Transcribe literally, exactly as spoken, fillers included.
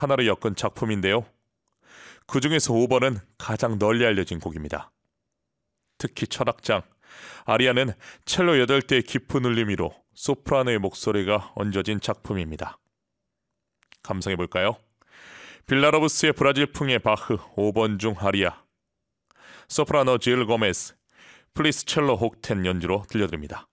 하나로 엮은 작품인데요. 그 중에서 오 번은 가장 널리 알려진 곡입니다. 특히 첫 악장 아리아는 첼로 여덟 대의 깊은 울림으로 소프라노의 목소리가 얹어진 작품입니다. 감상해볼까요? 빌라로브스의 브라질풍의 바흐 오 번 중 아리아, 소프라노 질 고메스, 플리스 첼로 혹텐 연주로 들려드립니다.